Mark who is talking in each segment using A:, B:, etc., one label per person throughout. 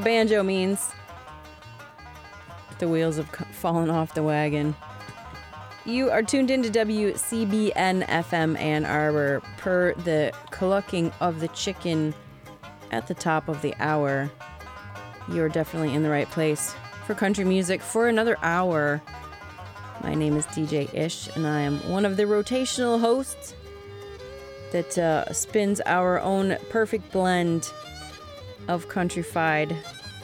A: Banjo means the wheels have fallen off the wagon. You are tuned into WCBN FM Ann Arbor per the clucking of the chicken at the top of the hour. You're definitely in the right place for country music for another hour. My name is DJ Ish, and I am one of the rotational hosts that spins our own perfect blend of country fried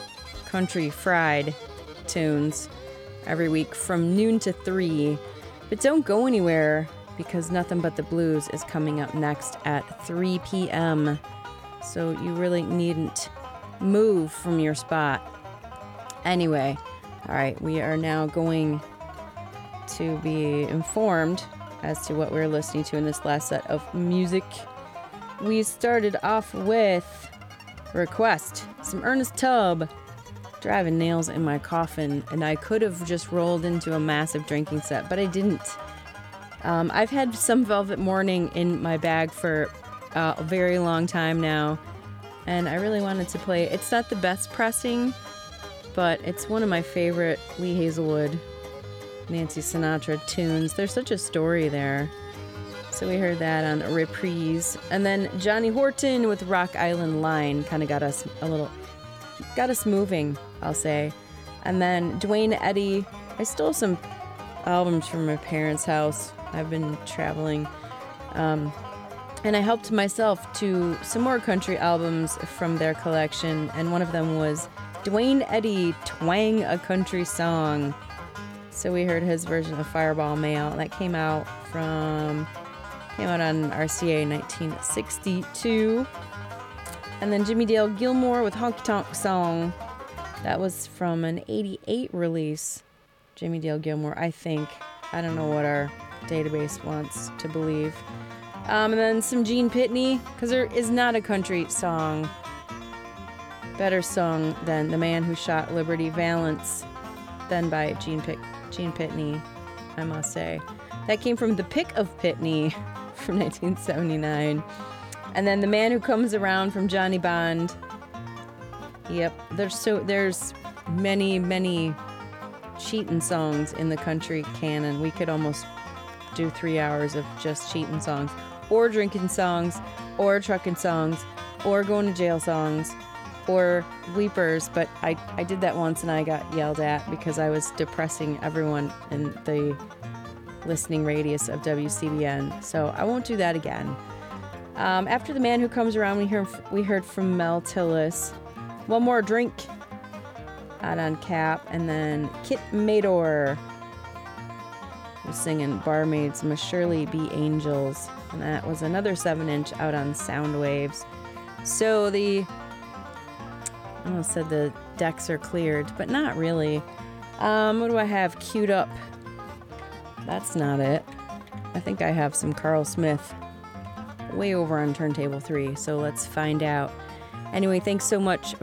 A: tunes every week from noon to 3. But don't go anywhere, because Nothing But the Blues is coming up next at 3 p.m. So you really needn't move from your spot. Anyway, all right, we are now going to be informed as to what we're listening to in this last set of music. We started off with Request, some Ernest Tubb, Driving Nails in My Coffin, and I could have just rolled into a massive drinking set, but I didn't. I've had some Velvet Morning in my bag for a very long time now, and I really wanted to play. It's not the best pressing, but it's one of my favorite Lee Hazelwood, Nancy Sinatra tunes. There's such a story there. So we heard that on a reprise. And then Johnny Horton with Rock Island Line kind of got us moving, I'll say. And then Dwayne Eddy. I stole some albums from my parents' house. I've been traveling. And I helped myself to some more country albums from their collection. And one of them was Dwayne Eddy, Twang a Country Song. So we heard his version of Fireball Mail. And that came out on RCA 1962. And then Jimmy Dale Gilmore with Honky Tonk Song. That was from an 88 release. Jimmy Dale Gilmore, I think. I don't know what our database wants to believe. And then some Gene Pitney, because there is not a country song better sung than The Man Who Shot Liberty Valance, than by Gene Pitney, I must say. That came from The Pick of Pitney from 1979. And then The Man Who Comes Around from Johnny Bond. Yep, there's many cheatin' songs in the country canon. We could almost do 3 hours of just cheatin' songs, or drinking songs, or trucking songs, or going to jail songs, or bleepers. But I did that once and I got yelled at because I was depressing everyone in the listening radius of WCBN. So I won't do that again. After The Man Who Comes Around, we heard from Mel Tillis. One More Drink out on Cap, and then Kit Mador was singing Barmaids Must Surely Be Angels, and that was another 7-inch out on Soundwaves. So I almost said the decks are cleared, but not really. What do I have queued up? That's not it. I think I have some Carl Smith way over on turntable 3, so let's find out. Anyway, thanks so much